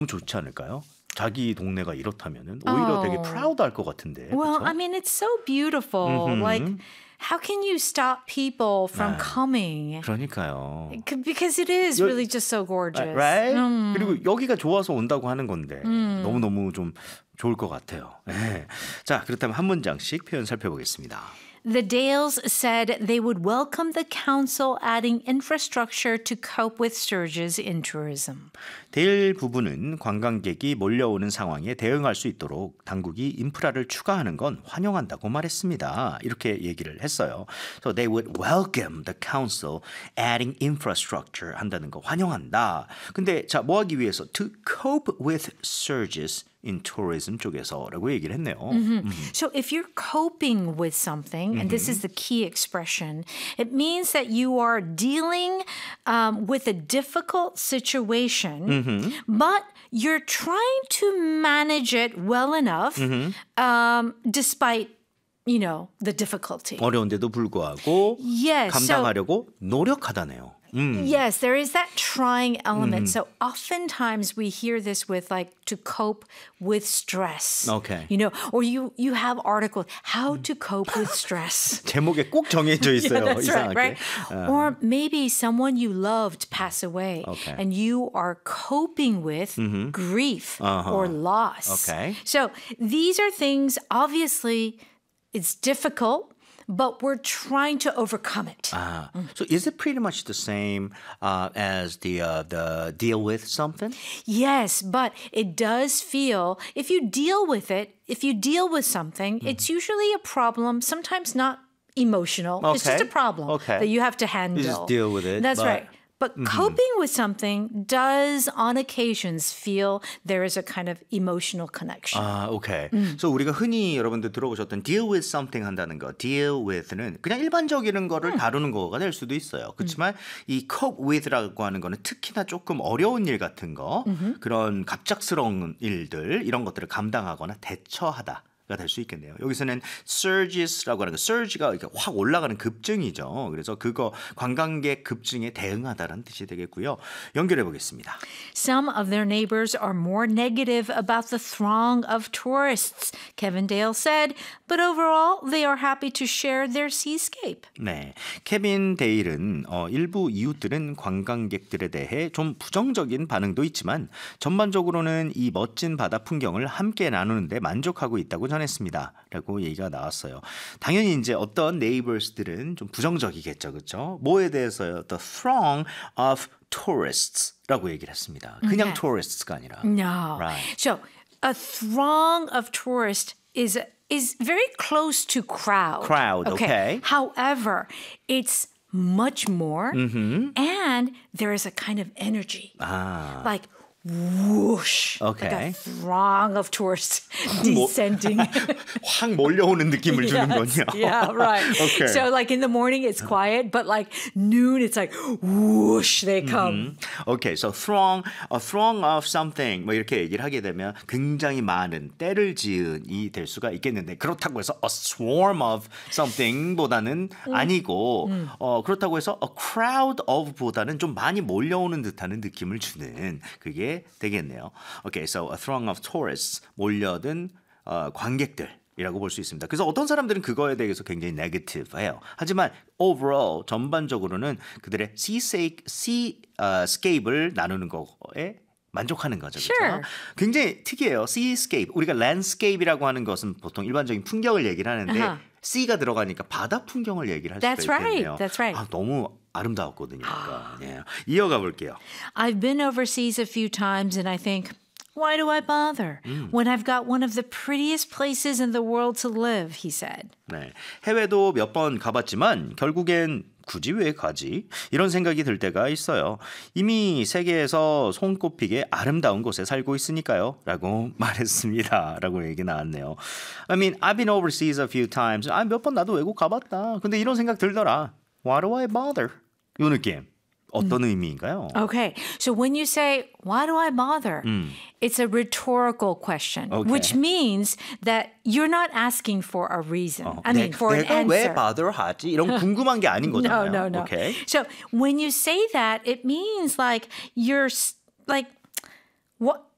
좋지 않을까요? 자기 동네가 이렇다면은 오히려 되게 proud 할 것 같은데. Well, 그쵸? I mean, it's so beautiful. Like, how can you stop people from coming? 그러니까요. Because it is really just so gorgeous. Right? 그리고 여기가 좋아서 온다고 하는 건데 너무너무 좀 좋을 것 같아요. 네. 자, 그렇다면 한 문장씩 표현 살펴보겠습니다. The Dales said they would welcome the council adding infrastructure to cope with surges in tourism. 데일 부부는 관광객이 몰려오는 상황에 대응할 수 있도록 당국이 인프라를 추가하는 건 환영한다고 말했습니다. 이렇게 얘기를 했어요. So they would welcome the council adding infrastructure 한다는 거 환영한다. 근데 자, 뭐 하기 위해서 to cope with surges in tourism 쪽에서라고 얘기를 했네요. So if you're coping with something, and this is the key expression, it means that you are dealing with a difficult situation, but you're trying to manage it well enough despite, you know, the difficulty. 어려운데도 불구하고 Yes, 감당하려고 노력하다네요. Yes, there is that trying element. So oftentimes we hear this with like to cope with stress. Okay. You know, or you have articles, how to cope with stress. 제목에 꼭 정해져 있어요. Yeah, that's 이상하게. right. Or maybe someone you loved pass away Okay. and you are coping with grief or loss. Okay. So these are things, obviously, it's difficult, but we're trying to overcome it. So is it pretty much the same as the deal with something? Yes, but it does feel, if you deal with it, if you deal with something, it's usually a problem, sometimes not emotional. It's just a Okay. problem Okay. that you have to handle. You just deal with it, That's but- right. But coping with something does, on occasions, feel there is a kind of emotional connection. 오케이. So 우리가 흔히 여러분들 들어보셨던 deal with something 한다는 거, deal with는 그냥 일반적인 거를 다루는 거가 될 수도 있어요. 그렇지만 이 cope with라고 하는 거는 특히나 조금 어려운 일 같은 거, 그런 갑작스러운 일들 이런 것들을 감당하거나 대처하다. 가 될 수 있겠네요. 여기서는 surges라고 하는 거, surge가 이렇게 확 올라가는 급증이죠. 그래서 그거 관광객 급증에 대응하다라는 뜻이 되겠고요. 연결해 보겠습니다. Some of their neighbors are more negative about the throng of tourists, Kevin Dale said, but overall they are happy to share their seascape. 네, 케빈 데일은 일부 이웃들은 관광객들에 대해 좀 부정적인 반응도 있지만 전반적으로는 이 멋진 바다 풍경을 함께 나누는데 만족하고 있다고 전했습니다. 라고 얘기가 나왔어요. 당연히 이제 어떤 neighbors들은 좀 부정적이겠죠. 그렇죠? 뭐에 대해서요? The throng of tourists라고 얘기를 했습니다. 그냥 tourists가 아니라. No. Right. So a throng of tourists is very close to crowd. Crowd, okay. However, it's much more, and there is a kind of energy. Like whoosh, Okay. like a throng of tourists descending. 확 몰려오는 느낌을 주는군요. Yeah, right. Okay. So like in the morning it's quiet, but like noon it's like whoosh, they come. Okay, so a throng of something 뭐 이렇게 얘기를 하게 되면 굉장히 많은 때를 지은이 될 수가 있겠는데 그렇다고 해서 a swarm of something보다는 아니고 그렇다고 해서 a crowd of보다는 좀 많이 몰려오는 듯하는 느낌을 주는 그게 되겠네요. Okay, so a throng of tourists 몰려든 관객들이라고 볼 수 있습니다. 그래서 어떤 사람들은 그거에 대해서 굉장히 negative해요. 하지만 overall 전반적으로는 그들의 seascape을 나누는 거에 만족하는 거죠. Sure. 그렇죠? 굉장히 특이해요. seascape. 우리가 landscape이라고 하는 것은 보통 일반적인 풍경을 얘기를 하는데 sea가 들어가니까 바다 풍경을 얘기를 할 That's 수가 있겠네요. right. That's right. 너무 아름다웠거든요. 예. 이어가 볼게요. I've been overseas a few times and I think, why do I bother when I've got one of the prettiest places in the world to live, he said. 네. 해외도 몇 번 가봤지만 결국엔 굳이 왜 가지? 이런 생각이 들 때가 있어요. 이미 세계에서 손꼽히게 아름다운 곳에 살고 있으니까요. 라고 말했습니다. 라고 얘기 나왔네요. I mean, I've been overseas a few times. 몇 번 나도 외국 가봤다. 근데 이런 생각 들더라. Why do I bother? 이 느낌. 어떤 의미인가요? Okay, so when you say, why do I bother? It's a rhetorical question, Okay. which means that you're not asking for a reason. I mean, for an 내가 왜 answer. bother하지? 이런 궁금한 게 아닌 거잖아요. No. Okay. So when you say that, it means like you're like, what?